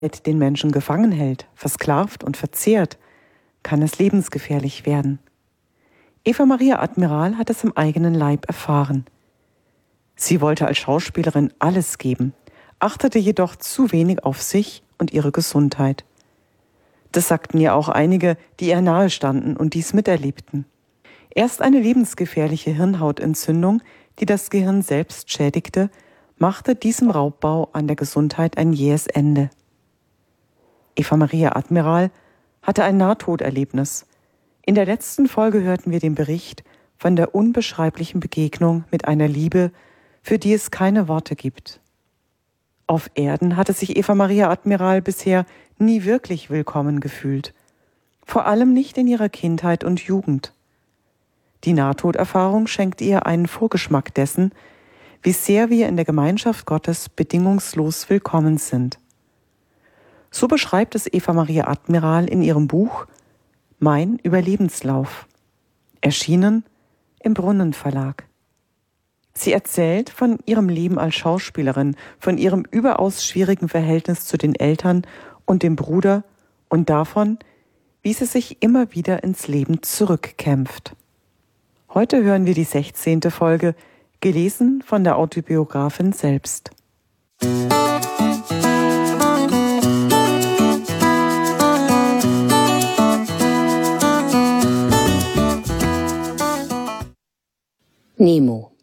den Menschen gefangen hält, versklavt und verzehrt, kann es lebensgefährlich werden. Eva Maria Admiral hat es im eigenen Leib erfahren. Sie wollte als Schauspielerin alles geben, achtete jedoch zu wenig auf sich und ihre Gesundheit. Das sagten ihr auch einige, die ihr nahe standen und dies miterlebten. Erst eine lebensgefährliche Hirnhautentzündung, die das Gehirn selbst schädigte, machte diesem Raubbau an der Gesundheit ein jähes Ende. Eva Maria Admiral hatte ein Nahtoderlebnis. In der letzten Folge hörten wir den Bericht von der unbeschreiblichen Begegnung mit einer Liebe, für die es keine Worte gibt. Auf Erden hatte sich Eva Maria Admiral bisher nie wirklich willkommen gefühlt. Vor allem nicht in ihrer Kindheit und Jugend. Die Nahtoderfahrung schenkt ihr einen Vorgeschmack dessen, wie sehr wir in der Gemeinschaft Gottes bedingungslos willkommen sind. So beschreibt es Eva Maria Admiral in ihrem Buch Mein Überlebenslauf, erschienen im Brunnenverlag. Sie erzählt von ihrem Leben als Schauspielerin, von ihrem überaus schwierigen Verhältnis zu den Eltern und dem Bruder und davon, wie sie sich immer wieder ins Leben zurückkämpft. Heute hören wir die 16. Folge, gelesen von der Autobiografin selbst. Nemo.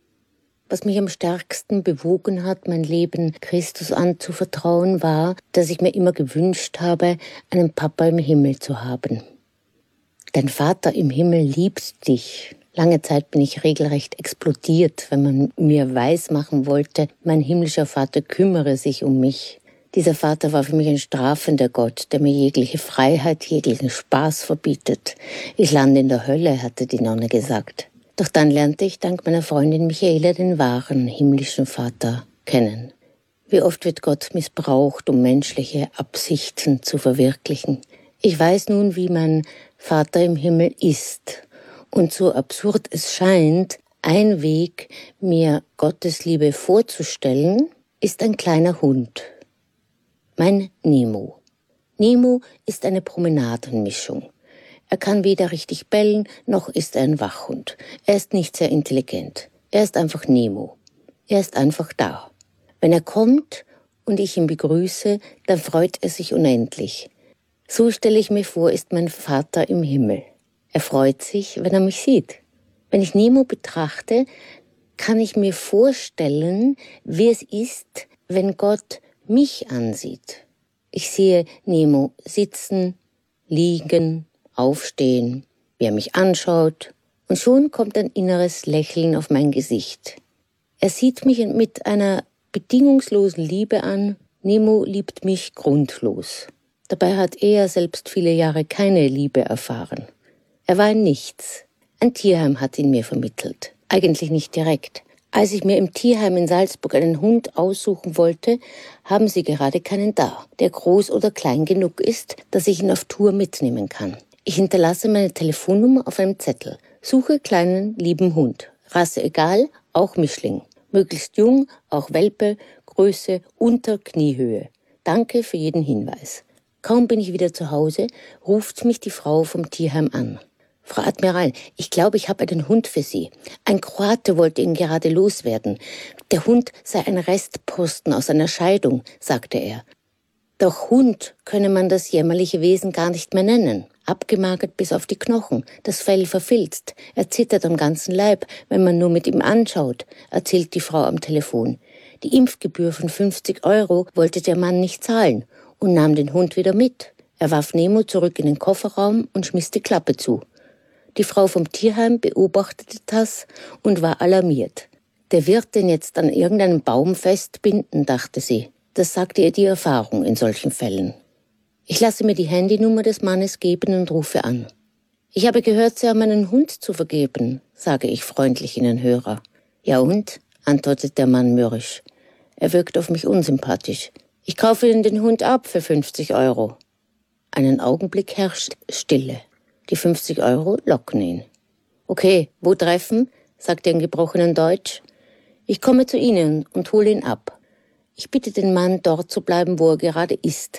Was mich am stärksten bewogen hat, mein Leben Christus anzuvertrauen, war, dass ich mir immer gewünscht habe, einen Papa im Himmel zu haben. Dein Vater im Himmel liebt dich. Lange Zeit bin ich regelrecht explodiert, wenn man mir weismachen wollte, mein himmlischer Vater kümmere sich um mich. Dieser Vater war für mich ein strafender Gott, der mir jegliche Freiheit, jeglichen Spaß verbietet. Ich lande in der Hölle, hatte die Nonne gesagt. Doch dann lernte ich dank meiner Freundin Michaela den wahren himmlischen Vater kennen. Wie oft wird Gott missbraucht, um menschliche Absichten zu verwirklichen. Ich weiß nun, wie mein Vater im Himmel ist. Und so absurd es scheint, ein Weg, mir Gottes Liebe vorzustellen, ist ein kleiner Hund. Mein Nemo. Nemo ist eine Promenadenmischung. Er kann weder richtig bellen, noch ist er ein Wachhund. Er ist nicht sehr intelligent. Er ist einfach Nemo. Er ist einfach da. Wenn er kommt und ich ihn begrüße, dann freut er sich unendlich. So stelle ich mir vor, ist mein Vater im Himmel. Er freut sich, wenn er mich sieht. Wenn ich Nemo betrachte, kann ich mir vorstellen, wie es ist, wenn Gott mich ansieht. Ich sehe Nemo sitzen, liegen, aufstehen, wie er mich anschaut, und schon kommt ein inneres Lächeln auf mein Gesicht. Er sieht mich mit einer bedingungslosen Liebe an. Nemo liebt mich grundlos. Dabei hat er selbst viele Jahre keine Liebe erfahren. Er war ein Nichts. Ein Tierheim hat ihn mir vermittelt. Eigentlich nicht direkt. Als ich mir im Tierheim in Salzburg einen Hund aussuchen wollte, haben sie gerade keinen da, der groß oder klein genug ist, dass ich ihn auf Tour mitnehmen kann. Ich hinterlasse meine Telefonnummer auf einem Zettel. Suche kleinen, lieben Hund. Rasse egal, auch Mischling. Möglichst jung, auch Welpe, Größe unter Kniehöhe. Danke für jeden Hinweis. Kaum bin ich wieder zu Hause, ruft mich die Frau vom Tierheim an. Frau Admiral, ich glaube, ich habe einen Hund für Sie. Ein Kroate wollte ihn gerade loswerden. Der Hund sei ein Restposten aus einer Scheidung, sagte er. Doch Hund könne man das jämmerliche Wesen gar nicht mehr nennen. Abgemagert bis auf die Knochen, das Fell verfilzt. Er zittert am ganzen Leib, wenn man nur mit ihm anschaut, erzählt die Frau am Telefon. Die Impfgebühr von 50 € wollte der Mann nicht zahlen und nahm den Hund wieder mit. Er warf Nemo zurück in den Kofferraum und schmiss die Klappe zu. Die Frau vom Tierheim beobachtete das und war alarmiert. Der wird den jetzt an irgendeinem Baum festbinden, dachte sie. Das sagte ihr die Erfahrung in solchen Fällen. Ich lasse mir die Handynummer des Mannes geben und rufe an. Ich habe gehört, Sie haben einen Hund zu vergeben, sage ich freundlich in den Hörer. Ja und? Antwortet der Mann mürrisch. Er wirkt auf mich unsympathisch. Ich kaufe Ihnen den Hund ab für 50 €. Einen Augenblick herrscht Stille. Die 50 € locken ihn. Okay, wo treffen? Sagt er in gebrochenem Deutsch. Ich komme zu Ihnen und hole ihn ab. Ich bitte den Mann, dort zu bleiben, wo er gerade ist.